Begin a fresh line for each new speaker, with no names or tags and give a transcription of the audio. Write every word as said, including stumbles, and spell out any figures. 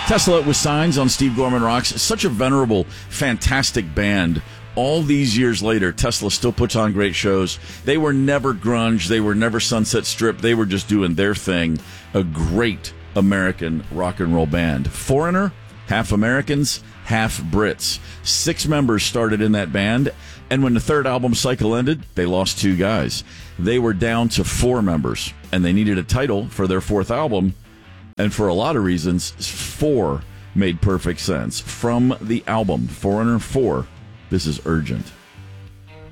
Tesla with Signs on Steve Gorman Rocks. Such a venerable, fantastic band. All these years later, Tesla still puts on great shows. They were never grunge. They were never Sunset Strip. They were just doing their thing. A great American rock and roll band. Foreigner, half Americans, half Brits. Six members started in that band, and when the third album cycle ended, they lost two guys. They were down to four members, and they needed a title for their fourth album. And for a lot of reasons, four made perfect sense. From the album Foreigner four, this is Urgent.